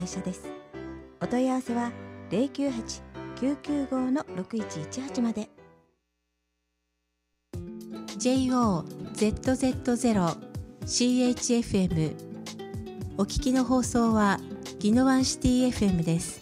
会社です。お問い合わせは 098-995-6118 まで。 JOZZ0CHFM お聞きの放送は宜野湾シティ FM です。